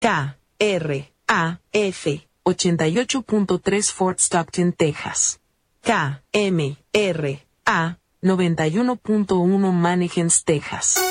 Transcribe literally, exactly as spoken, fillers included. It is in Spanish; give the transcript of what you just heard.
K R A F ochenta y ocho punto tres Fort Stockton, Texas. K M R A noventa y uno punto uno Mannequins, Texas.